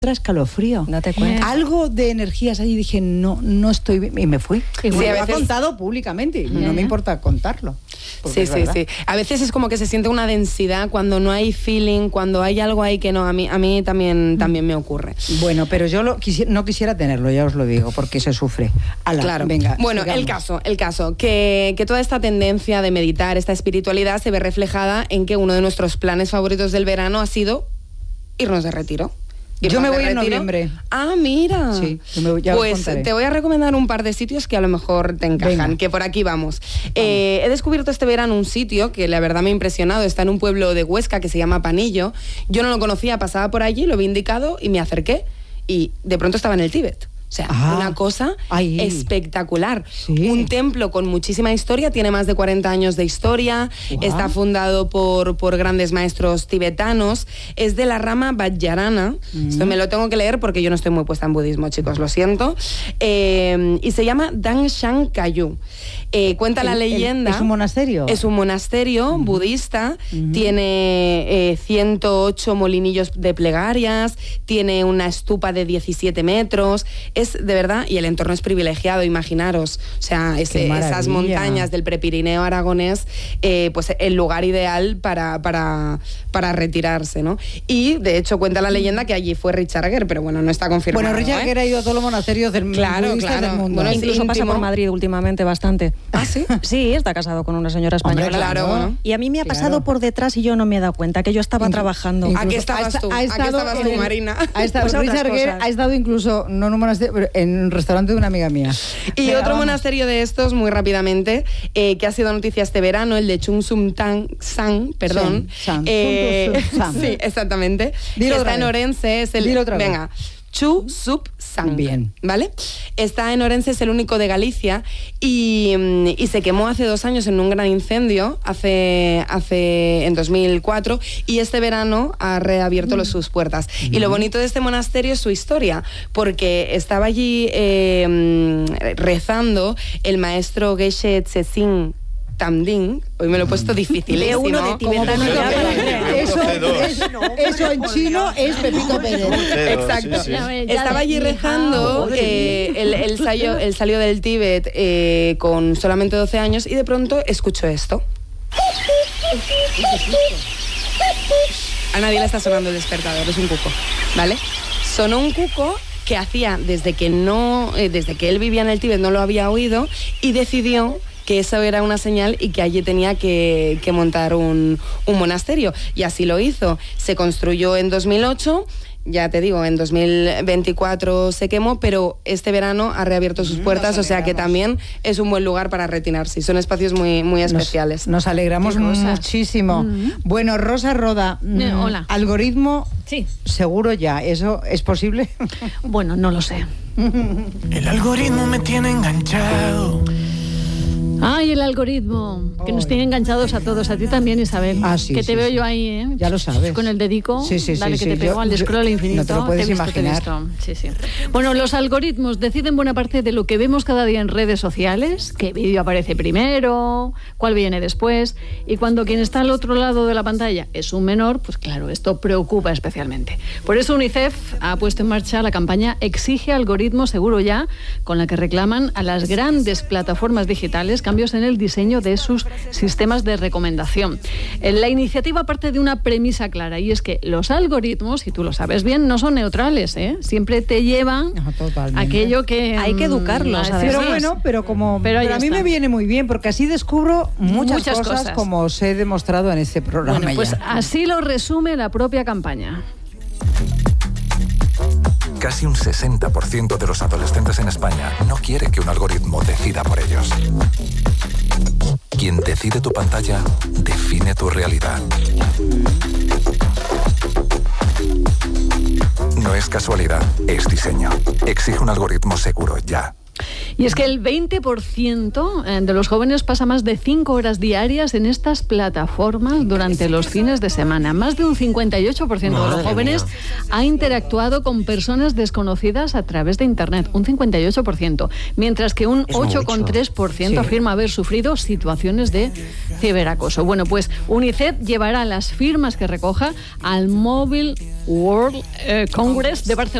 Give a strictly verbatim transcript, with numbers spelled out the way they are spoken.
escalofrío. No te cuento. Algo de energías ahí, dije, no, no estoy bien. Y me fui. Y sí, me a lo veces... ha contado públicamente. Yeah. No me importa contarlo. Sí, sí, sí. A veces es como que se siente una densidad cuando no hay feeling, cuando hay algo ahí que no. A mí, a mí también, también me ocurre. Bueno, pero yo lo quisi- no quisiera tenerlo, ya os lo digo, porque se sufre. Ala, claro. Venga, bueno, sigamos. el caso, el caso, que, que toda esta tendencia de meditar, esta espiritualidad, se ve reflejada en que uno de nuestros planes favoritos del verano ha sido irnos de retiro. Yo me voy en retiro. noviembre. Ah, mira. Sí, me, ya pues os contaré. te voy a recomendar un par de sitios que a lo mejor te encajan, Venga. que por aquí vamos. Eh, he descubierto este verano un sitio que la verdad me ha impresionado. Está en un pueblo de Huesca que se llama Panillo. Yo no lo conocía, pasaba por allí, lo vi indicado y me acerqué. Y de pronto estaba en el Tíbet. O sea, Ah, una cosa ahí. espectacular. Sí. Un templo con muchísima historia, tiene más de cuarenta años de historia, Wow. está fundado por, por grandes maestros tibetanos, es de la rama Vajrayana. Mm. Esto me lo tengo que leer porque yo no estoy muy puesta en budismo, chicos, lo siento. Eh, y se llama Dangshan Kagyu. Eh, cuenta El- la el- leyenda... ¿Es un monasterio? Es un monasterio uh-huh. budista, uh-huh. tiene eh, ciento ocho molinillos de plegarias, tiene una estupa de diecisiete metros, es de verdad, y el entorno es privilegiado, imaginaros, o sea, ese, esas montañas del Prepirineo aragonés, eh, pues el lugar ideal para, para, para retirarse, ¿no? Y de hecho cuenta la leyenda que allí fue Richard Gere, pero bueno, no está confirmado. Bueno, Richard Gere ¿eh? ha ido a todos los monasterios del, claro, budistas claro. del mundo. Bueno, Incluso íntimo. pasa por Madrid últimamente bastante. ¿Ah, sí? Sí, está casado con una señora española. Hombre, claro, bueno. Y a mí me ha pasado Claro. por detrás y yo no me he dado cuenta, que yo estaba Inclu- trabajando. incluso- Aquí estabas ha tú, esta- ha aquí estado estabas tú, en- Marina. Ha estado, Pues otras Richard Gere cosas. ha estado incluso, no en un monasterio, pero en un restaurante de una amiga mía. Y Venga, otro vamos. monasterio de estos, muy rápidamente, eh, que ha sido noticia este verano, el de Chung Sum Tang San, perdón. San, San, Eh, Chung Sum San. sí, exactamente. Dilo que otra está en vez. Orense, es el. Dilo otra vez. Venga. Chu Sup Sang. Bien. ¿Vale? Está en Orense, es el único de Galicia y, y se quemó hace dos años en un gran incendio, hace, hace en dos mil cuatro, y este verano ha reabierto los, sus puertas. Mm. Y lo bonito de este monasterio es su historia, porque estaba allí eh, rezando el maestro Geshe Tsesin Tamding. Hoy me lo he puesto dificilísimo. De uno de tibetano ya para creer. Eso, es- eso en chino es Pepito Pérez. Exacto. Sí, sí. Estaba allí rezando, eh, él, él salió, él salió del Tíbet eh, con solamente doce años y de pronto escuchó esto. A nadie le está sonando el despertador, es un cuco, ¿vale? Sonó un cuco que hacía desde que no, eh, desde que él vivía en el Tíbet no lo había oído y decidió que eso era una señal y que allí tenía que, que montar un, un monasterio. Y así lo hizo. Se construyó en dos mil ocho, ya te digo, en dos mil veinticuatro se quemó, pero este verano ha reabierto sus puertas, o sea que también es un buen lugar para retirarse. Son espacios muy, muy especiales. Nos, nos alegramos muchísimo. Mm-hmm. Bueno, Rosa Roda, Eh, hola. algoritmo Sí. seguro ya, ¿eso es posible? Bueno, no lo sé. El algoritmo me tiene enganchado. Ay, el algoritmo, que nos tiene enganchados a todos, a ti también, Isabel. Ah, sí, que sí, te veo sí. yo ahí, ¿eh? Ya lo sabes. Con el dedico, Sí, sí, sí, dale sí, que te pego yo- al yo- scroll infinito. no te lo puedes he visto, imaginar. Te he visto. Sí, sí. Bueno, los algoritmos deciden buena parte de lo que vemos cada día en redes sociales, qué vídeo aparece primero, cuál viene después, y cuando quien está al otro lado de la pantalla es un menor, pues claro, esto preocupa especialmente. Por eso UNICEF ha puesto en marcha la campaña Exige algoritmo seguro ya, con la que reclaman a las grandes plataformas digitales cambios en el diseño de sus sistemas de recomendación. La iniciativa parte de una premisa clara, y es que los algoritmos, y tú lo sabes bien, no son neutrales, ¿eh? Siempre te llevan No, totalmente. aquello que... Hay que educarlos, mm, además. Pero bueno, pero como Pero ahí pero a mí está. me viene muy bien, porque así descubro muchas, Muchas cosas, cosas. como os he demostrado en este programa. Bueno, pues ya. así lo resume la propia campaña. Casi un sesenta por ciento de los adolescentes en España no quiere que un algoritmo decida por ellos. Quien decide tu pantalla, define tu realidad. No es casualidad, es diseño. Exige un algoritmo seguro ya. Y es que el veinte por ciento de los jóvenes pasa más de cinco horas diarias en estas plataformas durante los fines de semana. Más de un cincuenta y ocho por ciento de los jóvenes ha interactuado con personas desconocidas a través de Internet. Un cincuenta y ocho por ciento. Mientras que un ocho coma tres por ciento Sí. afirma haber sufrido situaciones de ciberacoso. Bueno, pues UNICEF llevará las firmas que recoja al Mobile World eh, Congress de Barcelona.